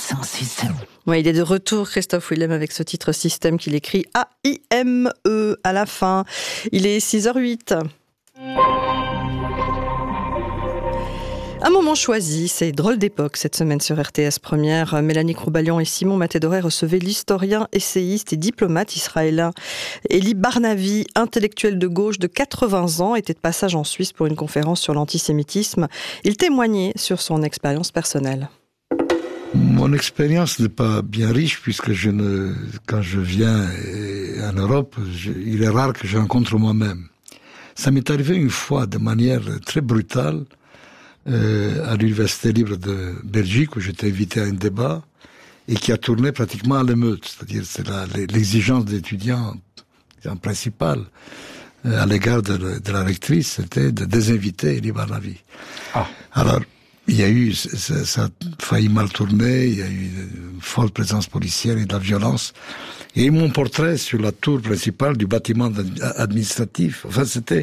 sans système. Ouais, il est de retour, Christophe Willem, avec ce titre Système qu'il écrit A-I-M-E à la fin. Il est 6h08. Un moment choisi, c'est Drôle d'époque cette semaine sur RTS Première. Mélanie Croubalian et Simon Matédoré recevaient l'historien, essayiste et diplomate israélien Elie Barnavi, intellectuel de gauche de 80 ans, était de passage en Suisse pour une conférence sur l'antisémitisme. Il témoignait sur son expérience personnelle. Mon expérience n'est pas bien riche puisque quand je viens en Europe, il est rare que je rencontre moi-même. Ça m'est arrivé une fois de manière très brutale à l'Université libre de Belgique où j'étais invité à un débat et qui a tourné pratiquement à l'émeute. C'est-à-dire c'est l'exigence des étudiants en principal à l'égard de la rectrice, c'était de désinviter Elie Barnavi. Alors, il y a eu, ça a failli mal tourner, il y a eu une forte présence policière et de la violence. Et mon portrait sur la tour principale du bâtiment administratif, enfin c'était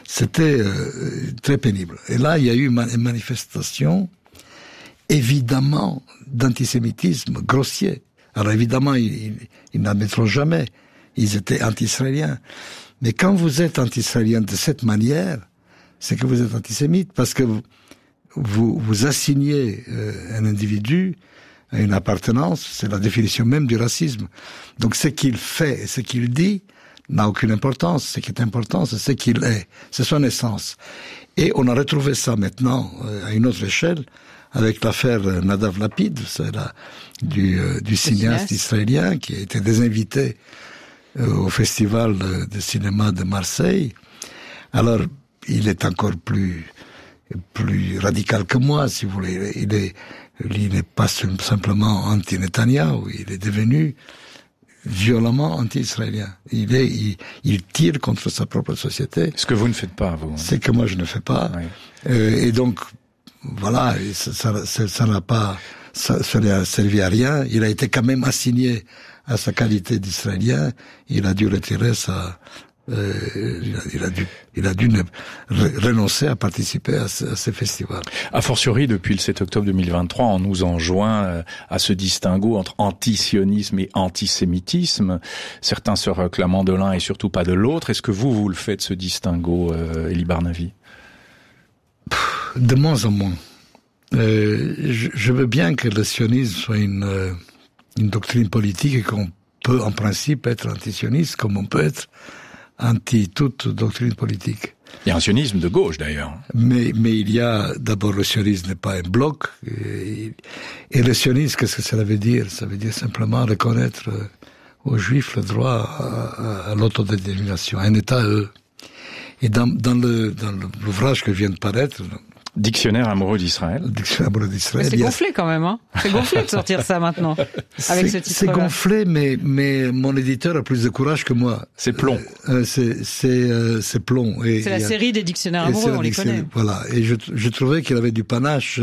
très pénible. Et là, il y a eu une manifestation, évidemment, d'antisémitisme grossier. Alors évidemment, ils n'admettront jamais. Ils étaient anti-israéliens. Mais quand vous êtes anti-israélien de cette manière, c'est que vous êtes antisémite, parce que vous assignez un individu à une appartenance, c'est la définition même du racisme. Donc ce qu'il fait et ce qu'il dit n'a aucune importance. Ce qui est important, c'est ce qu'il est, c'est son essence. Et on a retrouvé ça maintenant à une autre échelle avec l'affaire Nadav Lapid, c'est du cinéaste israélien qui a été désinvité au festival de cinéma de Marseille. Alors, il est encore plus radical que moi, si vous voulez. Il n'est pas simplement anti-Netanyahou, il est devenu violemment anti-israélien. Il tire contre sa propre société. Ce que vous ne faites pas, vous. C'est que moi je ne fais pas. Oui. Et donc, voilà, ça n'a servi à rien. Il a été quand même assigné à sa qualité d'Israélien. Il a dû retirer il a dû renoncer à participer à ces festivals. A fortiori, depuis le 7 octobre 2023, on nous enjoint à ce distinguo entre antisionisme et antisémitisme. Certains se réclamant de l'un et surtout pas de l'autre. Est-ce que vous le faites, ce distinguo, Elie Barnavi? De moins en moins. Je veux bien que le sionisme soit une doctrine politique et qu'on peut en principe être antisioniste comme on peut être anti toute doctrine politique. Il y a un sionisme de gauche d'ailleurs. Mais il y a d'abord le sionisme n'est pas un bloc. Et le sionisme, qu'est-ce que ça veut dire? Ça veut dire simplement reconnaître aux Juifs le droit à l'autodétermination, à un État à eux. Et dans l'ouvrage que vient de paraître, Dictionnaire amoureux d'Israël. Dictionnaire amoureux d'Israël. C'est gonflé quand même, hein. C'est gonflé de sortir ça maintenant, avec ce titre-là. C'est gonflé, mais mon éditeur a plus de courage que moi. C'est plomb. C'est plomb. C'est la série des dictionnaires amoureux, on les connaît. Voilà. Et je trouvais qu'il avait du panache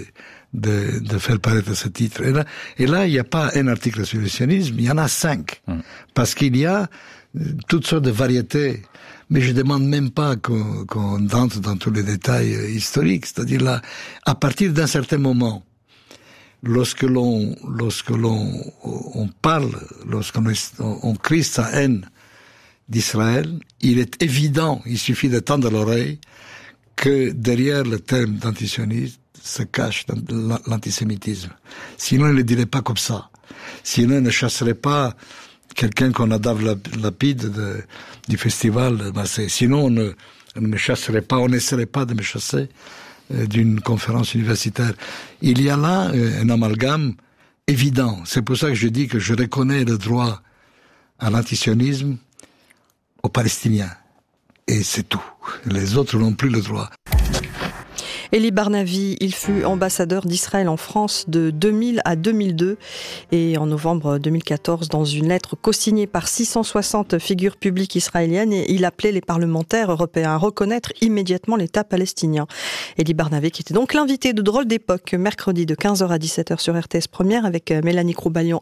de faire paraître ce titre. Et là, il n'y a pas un article sur le sionisme, il y en a 5. Parce qu'il y a toutes sortes de variétés. Mais je demande même pas qu'on entre dans tous les détails historiques. C'est-à-dire là, à partir d'un certain moment, lorsque l'on parle, lorsqu'on crie sa haine d'Israël, il est évident, il suffit de tendre l'oreille, que derrière le terme d'antisionisme se cache l'antisémitisme. Sinon, il ne le dirait pas comme ça. Sinon, il ne chasserait pas quelqu'un qu'on a Lapide du festival de Marseille. Sinon, on ne me chasserait pas, on n'essaierait pas de me chasser d'une conférence universitaire. Il y a là un amalgame évident. C'est pour ça que je dis que je reconnais le droit à l'antisionisme aux Palestiniens. Et c'est tout. Les autres n'ont plus le droit. Elie Barnavi, il fut ambassadeur d'Israël en France de 2000 à 2002 et en novembre 2014, dans une lettre co-signée par 660 figures publiques israéliennes, il appelait les parlementaires européens à reconnaître immédiatement l'État palestinien. Elie Barnavi qui était donc l'invité de Drôle d'époque, mercredi de 15h à 17h sur RTS Première avec Mélanie Croubalian